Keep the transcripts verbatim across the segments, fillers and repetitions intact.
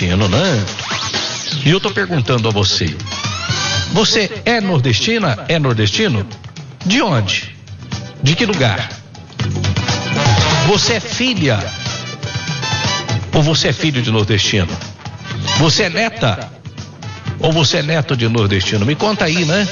nordestino, né? E eu tô perguntando a você, você é nordestina? É nordestino? De onde? De que lugar? Você é filha? Ou você é filho de nordestino? Você é neta? Ou você é neto de nordestino? Me conta aí, né?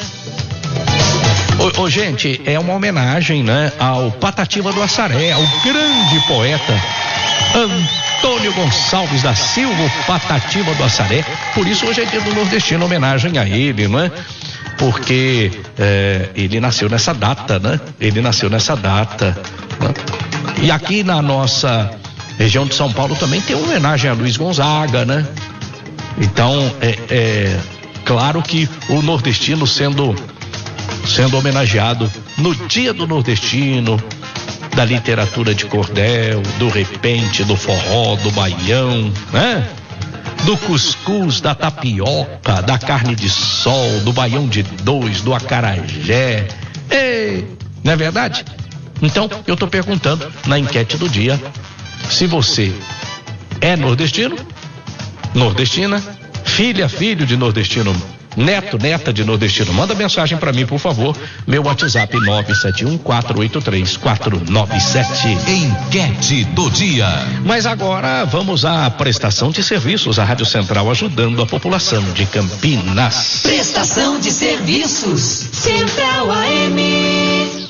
Ô, ô, gente, é uma homenagem, né, ao Patativa do Assaré, ao grande poeta Antônio Gonçalves da Silva, o Patativa do Assaré. Por isso hoje é dia do nordestino, homenagem a ele, né? Porque é, ele nasceu nessa data, né? Ele nasceu nessa data, né? E aqui na nossa região de São Paulo também tem uma homenagem a Luiz Gonzaga, né? Então, é, é claro que o nordestino sendo sendo homenageado no dia do nordestino, da literatura de cordel, do repente, do forró, do baião, né? Do cuscuz, da tapioca, da carne de sol, do baião de dois, do acarajé. Ei, não é verdade? Então, eu tô perguntando na enquete do dia se você é nordestino, nordestina, filha, filho de nordestino, neto, neta de nordestino. Manda mensagem pra mim, por favor. Meu WhatsApp nove sete um quatro oito três quatro nove sete. Enquete do dia. Mas agora vamos à prestação de serviços. A Rádio Central ajudando a população de Campinas. Prestação de serviços Central A M.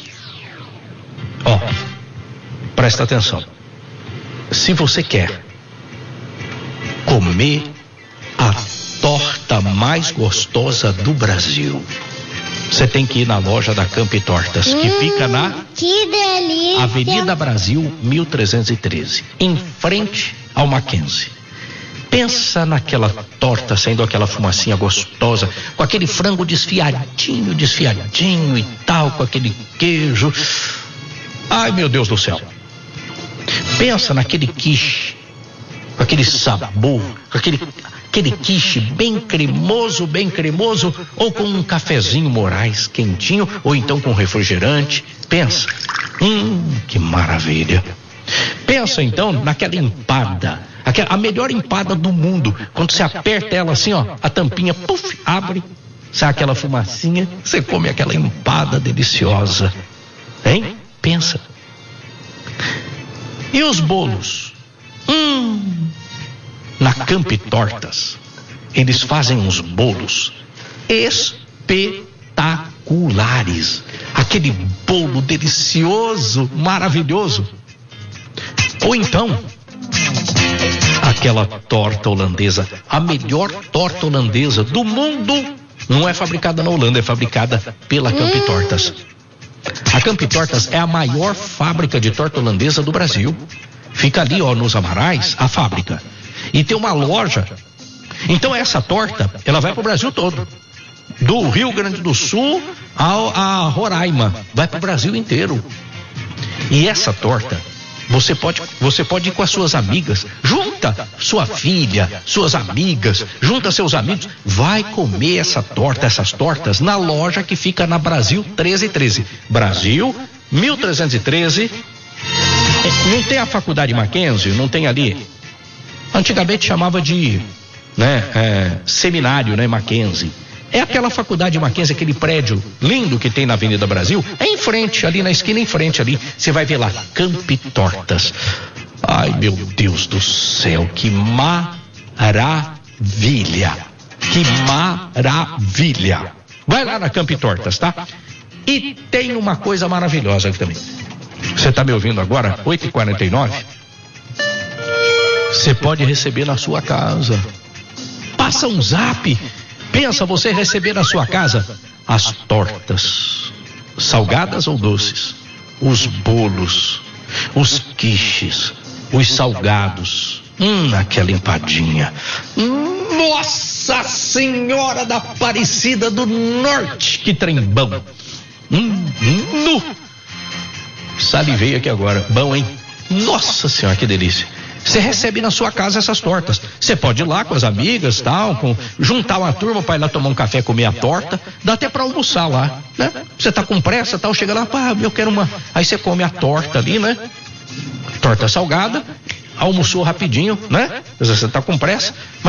Ó, oh, presta atenção. Se você quer comer a torta mais gostosa do Brasil, você tem que ir na loja da Campi Tortas, que hum, fica na que delícia. Avenida Brasil mil trezentos e treze, em frente ao Mackenzie. Pensa naquela torta saindo aquela fumacinha gostosa, com aquele frango desfiadinho, desfiadinho e tal, com aquele queijo. Ai, meu Deus do céu. Pensa naquele quiche, com aquele sabor, com aquele aquele quiche bem cremoso, bem cremoso, ou com um cafezinho Moraes quentinho, ou então com refrigerante. Pensa, hum, que maravilha. Pensa então naquela empada, aquela, a melhor empada do mundo. Quando você aperta ela assim, ó, a tampinha, puf, abre, sai aquela fumacinha, você come aquela empada deliciosa, hein? Pensa. E os bolos? Hum... Na Campi Tortas, eles fazem uns bolos espetaculares. Aquele bolo delicioso, maravilhoso. Ou então, aquela torta holandesa, a melhor torta holandesa do mundo, não é fabricada na Holanda, é fabricada pela Campi Tortas. A Campi Tortas é a maior fábrica de torta holandesa do Brasil. Fica ali, ó, nos Amarais, a fábrica. E tem uma loja. Então essa torta, ela vai pro Brasil todo. Do Rio Grande do Sul ao, a Roraima. Vai pro Brasil inteiro. E essa torta, você pode, você pode ir com as suas amigas. Junta sua filha, suas amigas, junta seus amigos. Vai comer essa torta, essas tortas, na loja que fica na Brasil trezentos e treze. Brasil mil trezentos e treze. Não tem a faculdade Mackenzie? Não tem ali? Antigamente chamava de, né, é, seminário, né, Mackenzie. É aquela faculdade Mackenzie, aquele prédio lindo que tem na Avenida Brasil. É em frente, ali na esquina, em frente ali. Você vai ver lá, Campi Tortas. Ai, meu Deus do céu, que maravilha. Que maravilha. Vai lá na Campi Tortas, tá? E tem uma coisa maravilhosa aqui também. Você tá me ouvindo agora? oito e quarenta e nove. Você pode receber na sua casa. Passa um zap. Pensa você receber na sua casa as tortas, salgadas ou doces, os bolos, os quiches, os salgados. Hum, aquela empadinha. Nossa Senhora da Aparecida do Norte, que trem bom. Hum, hum, nu. Salivei aqui agora. Bom, hein? Nossa Senhora, que delícia. Você recebe na sua casa essas tortas. Você pode ir lá com as amigas, tal, com, juntar uma turma para ir lá tomar um café, comer a torta. Dá até para almoçar lá, né? Você tá com pressa, tal, chega lá, pá, eu quero uma. Aí você come a torta ali, né? Torta salgada, almoçou rapidinho, né? Você tá com pressa.